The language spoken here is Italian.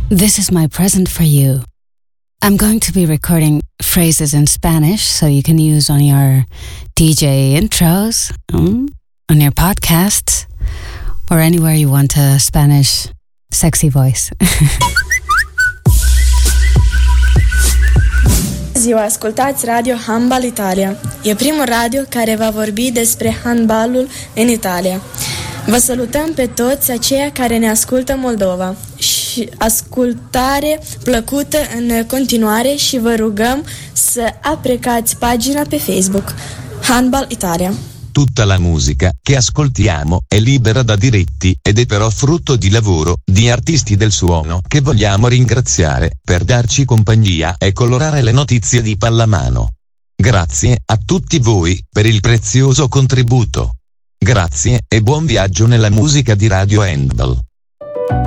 This is my present for you. I'm going to be recording phrases in Spanish so you can use on your DJ intros, on your podcasts, or anywhere you want a Spanish sexy voice. Ziua, ascultați Radio Handbal Italia. E primul radio care va vorbi despre handbalul în Italia. Vă salutăm pe toți aceia care ne ascultă Moldova și ascultare plăcută în continuare și vă rugăm să aprecați pagina pe Facebook Handbal Italia. Tutta la musica che ascoltiamo è libera da diritti ed è però frutto di lavoro di artisti del suono che vogliamo ringraziare per darci compagnia e colorare le notizie di pallamano. Grazie a tutti voi per il prezioso contributo. Grazie e buon viaggio nella musica di Radio Handbal.